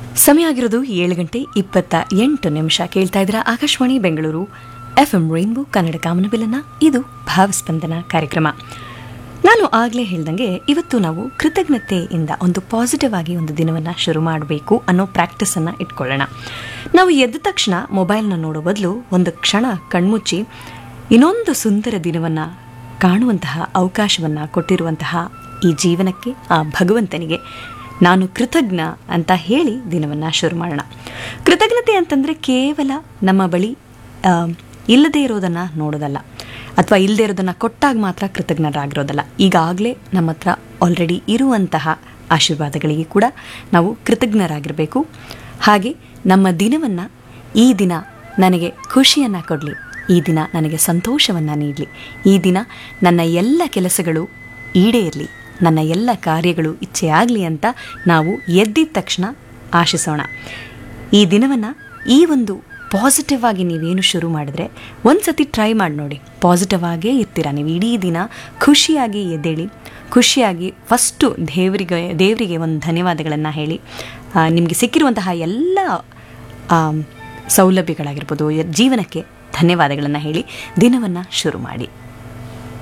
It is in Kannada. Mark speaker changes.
Speaker 1: ಸಮಯ ಆಗಿರೋದು 7:28 ಕೇಳ್ತಾ ಇದ್ದೀರಾ ಆಕಾಶವಾಣಿ ಬೆಂಗಳೂರು FM ರೈನ್ಬೋ ಕನ್ನಡ ಕಾಮನಬಿಲ್ಲನ್ನ. ಇದು ಭಾವಸ್ಪಂದನ ಕಾರ್ಯಕ್ರಮ. ನಾನು ಆಗಲೇ ಹೇಳ್ದಂಗೆ ಇವತ್ತು ನಾವು ಕೃತಜ್ಞತೆಯಿಂದ ಒಂದು ಪಾಸಿಟಿವ್ ಆಗಿ ಒಂದು ದಿನವನ್ನು ಶುರು ಮಾಡಬೇಕು ಅನ್ನೋ ಪ್ರಾಕ್ಟೀಸನ್ನು ಇಟ್ಕೊಳ್ಳೋಣ. ನಾವು ಎದ್ದ ತಕ್ಷಣ ಮೊಬೈಲ್ನ ನೋಡೋ ಬದಲು ಒಂದು ಕ್ಷಣ ಕಣ್ಮುಚ್ಚಿ ಇನ್ನೊಂದು ಸುಂದರ ದಿನವನ್ನು ಕಾಣುವಂತಹ ಅವಕಾಶವನ್ನು ಕೊಟ್ಟಿರುವಂತಹ ಈ ಜೀವನಕ್ಕೆ, ಆ ಭಗವಂತನಿಗೆ ನಾನು ಕೃತಜ್ಞ ಅಂತ ಹೇಳಿ ದಿನವನ್ನು ಶುರು ಮಾಡೋಣ. ಕೃತಜ್ಞತೆ ಅಂತಂದರೆ ಕೇವಲ ನಮ್ಮ ಬಳಿ ಇಲ್ಲದೇ ಇರೋದನ್ನು ನೋಡೋದಲ್ಲ, ಅಥವಾ ಇಲ್ಲದೇ ಇರೋದನ್ನು ಕೊಟ್ಟಾಗ ಮಾತ್ರ ಕೃತಜ್ಞರಾಗಿರೋದಲ್ಲ. ಈಗಾಗಲೇ ನಮ್ಮ ಹತ್ರ ಆಲ್ರೆಡಿ ಇರುವಂತಹ ಆಶೀರ್ವಾದಗಳಿಗೆ ಕೂಡ ನಾವು ಕೃತಜ್ಞರಾಗಿರಬೇಕು. ಹಾಗೆ ನಮ್ಮ ದಿನವನ್ನು, ಈ ದಿನ ನನಗೆ ಖುಷಿಯನ್ನು ಕೊಡಲಿ, ಈ ದಿನ ನನಗೆ ಸಂತೋಷವನ್ನು ನೀಡಲಿ, ಈ ದಿನ ನನ್ನ ಎಲ್ಲ ಕೆಲಸಗಳು ಈಡೇರಲಿ, ನನ್ನ ಎಲ್ಲ ಕಾರ್ಯಗಳು ಇಚ್ಛೆಯಾಗಲಿ ಅಂತ ನಾವು ಎದ್ದಿದ ತಕ್ಷಣ ಆಶಿಸೋಣ. ಈ ದಿನವನ್ನು ಈ ಒಂದು ಪಾಸಿಟಿವ್ ಆಗಿ ನೀವೇನು ಶುರು ಮಾಡಿದ್ರೆ ಒಂದು ಸತಿ ಟ್ರೈ ಮಾಡಿ ನೋಡಿ. ಪಾಸಿಟಿವ್ ಆಗೇ ಇರ್ತೀರ ನೀವು ಇಡೀ ದಿನ. ಖುಷಿಯಾಗಿ ಎದ್ದೇಳಿ, ಖುಷಿಯಾಗಿ ಫಸ್ಟು ದೇವರಿಗೆ ಒಂದು ಧನ್ಯವಾದಗಳನ್ನು ಹೇಳಿ, ನಿಮಗೆ ಸಿಕ್ಕಿರುವಂತಹ ಎಲ್ಲ ಸೌಲಭ್ಯಗಳಾಗಿರ್ಬೋದು, ಜೀವನಕ್ಕೆ ಧನ್ಯವಾದಗಳನ್ನು ಹೇಳಿ ದಿನವನ್ನು ಶುರು ಮಾಡಿ.